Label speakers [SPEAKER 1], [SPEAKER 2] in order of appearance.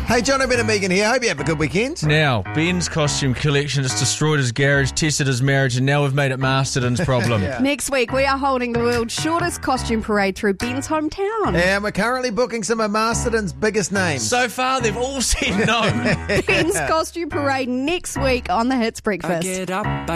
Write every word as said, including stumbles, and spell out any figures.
[SPEAKER 1] Hey, John, Ben and Megan here. Hope you have a good weekend.
[SPEAKER 2] Now, Ben's costume collection has destroyed his garage, tested his marriage, and now we've made it Masterton's problem.
[SPEAKER 1] Yeah.
[SPEAKER 3] Next week, we are holding the world's shortest costume parade through Ben's hometown.
[SPEAKER 1] And we're currently booking some of Masterton's biggest names.
[SPEAKER 2] So far, they've all said no.
[SPEAKER 3] Ben's costume parade next week on the Hits Breakfast.
[SPEAKER 4] I get up,